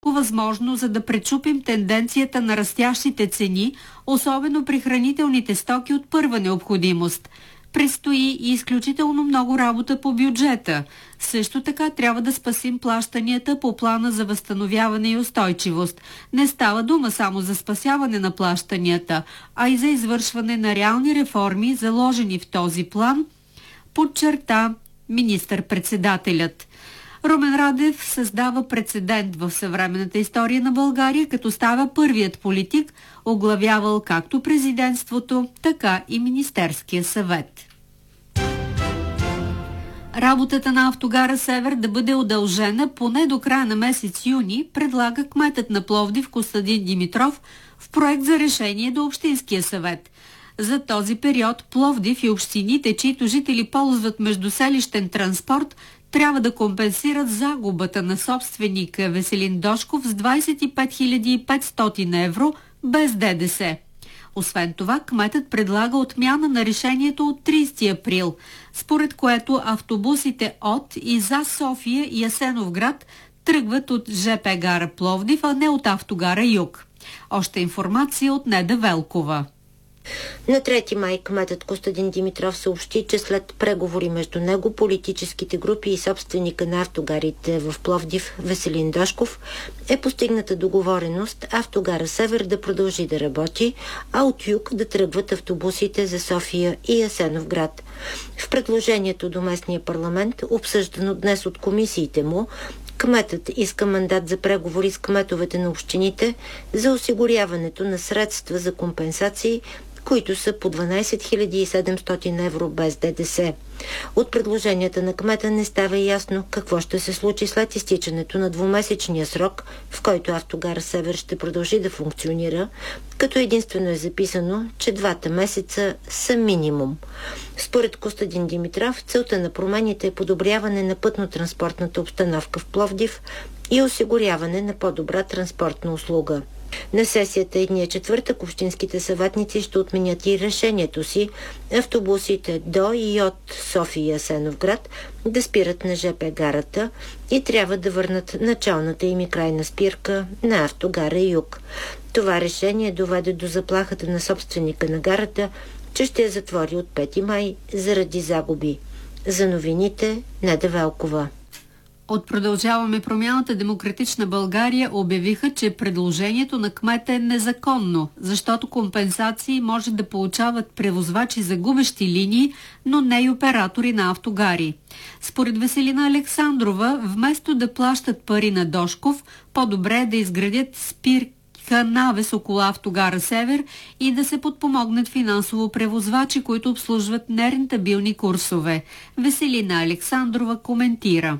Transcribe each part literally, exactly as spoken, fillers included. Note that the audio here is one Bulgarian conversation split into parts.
всичко възможно, за да пречупим тенденцията на растящите цени, особено при хранителните стоки от първа необходимост. Предстои и изключително много работа по бюджета. Също така трябва да спасим плащанията по плана за възстановяване и устойчивост. Не става дума само за спасяване на плащанията, а и за извършване на реални реформи, заложени в този план, подчерта министър-председателят. Румен Радев създава прецедент в съвременната история на България, като става първият политик, оглавявал както президентството, така и Министерския съвет. Работата на автогара Север да бъде удължена поне до края на месец юни, предлага кметът на Пловдив Костадин Димитров в проект за решение до Общинския съвет. За този период Пловдив и общините, чието жители ползват междуселищен транспорт, трябва да компенсират загубата на собственика Веселин Дошков с двадесет и пет хиляди и петстотин евро без ДДС. Освен това, кметът предлага отмяна на решението от тридесети април, според което автобусите от и за София и Асеновград тръгват от ЖП гара Пловдив, а не от автогара Юг. Още информация от Неда Велкова. На трети май кметът Костадин Димитров съобщи, че след преговори между него, политическите групи и собственика на автогарите в Пловдив Веселин Дошков е постигната договореност автогара Север да продължи да работи, а от юг да тръгват автобусите за София и Асеновград. В предложението до местния парламент, обсъждано днес от комисиите му, кметът иска мандат за преговори с кметовете на общините за осигуряването на средства за компенсации, които са по дванадесет хиляди и седемстотин евро без ДДС. От предложенията на кмета не става ясно какво ще се случи след изтичането на двумесечния срок, в който автогара Север ще продължи да функционира, като единствено е записано, че двата месеца са минимум. Според Костадин Димитров, целта на промените е подобряване на пътно-транспортната обстановка в Пловдив и осигуряване на по-добра транспортна услуга. На сесията едния четвъртък общинските съветници ще отменят и решението си автобусите до и от София и Асеновград да спират на ЖП гарата и трябва да върнат началната им и крайна спирка на автогара Юг. Това решение доведе до заплахата на собственика на гарата, че ще я затвори от пети май заради загуби. За новините Неда Велкова. От Продължаваме промяната Демократична България обявиха, че предложението на кмета е незаконно, защото компенсации може да получават превозвачи за губещи линии, но не и оператори на автогари. Според Веселина Александрова, вместо да плащат пари на Дошков, по-добре е да изградят спирка навес около автогара Север и да се подпомогнат финансово превозвачи, които обслужват нерентабилни курсове. Веселина Александрова коментира.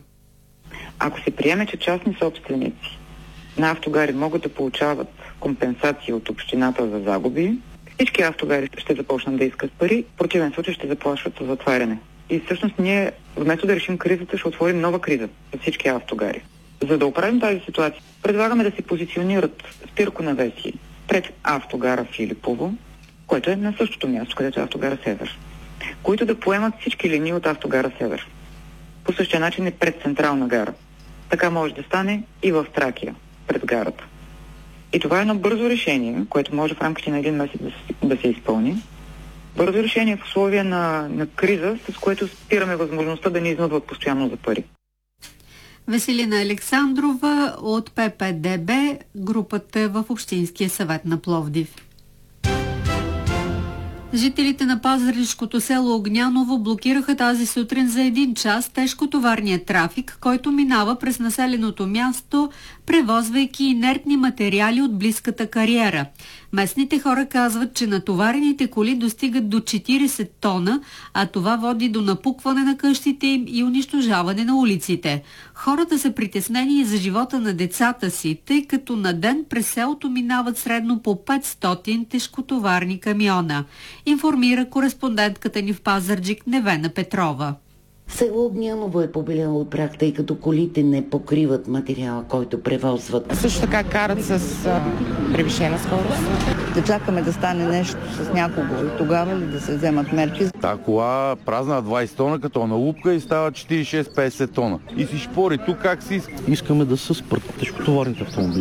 Ако се приеме, че частни собственици на автогари могат да получават компенсации от общината за загуби, всички автогари ще започнат да искат пари, в противен случай ще заплашват за затваряне. И всъщност ние, вместо да решим кризата, ще отворим нова криза за всички автогари. За да оправим тази ситуация, предлагаме да се позиционират спирконавеси пред автогара Филипово, което е на същото място, където е автогара Север, които да поемат всички линии от автогара Север. По същия начин е пред Централна гара. Така може да стане и в Тракия, пред гарата. И това е едно бързо решение, което може в рамките на един месец да се, да се изпълни. Бързо решение в условия на, на криза, с което спираме възможността да ни изнудват постоянно за пари. Веселина Александрова от П П Д Б, групата в Общинския съвет на Пловдив. Жителите на пазарджишкото село Огняново блокираха тази сутрин за един час тежкотоварния трафик, който минава през населеното място, превозвайки инертни материали от близката кариера. Местните хора казват, че натоварените коли достигат до четиридесет тона, а това води до напукване на къщите им и унищожаване на улиците. Хората са притеснени и за живота на децата си, тъй като на ден през селото минават средно по петстотин тежкотоварни камиона. Информира кореспондентката ни в Пазарджик Невена Петрова. Село Огняново е побеляло от прах, тъй като колите не покриват материала, който превозват. Също така карат с а, превишена скорост. Да чакаме да стане нещо с някого и тогава ли да се вземат мерки. Та кола празна двадесет тона, като на лупка и става четиридесет и шест петдесет тона. И си шпори тук как си иска. Искаме да се спрат тежкотоварните автомобили.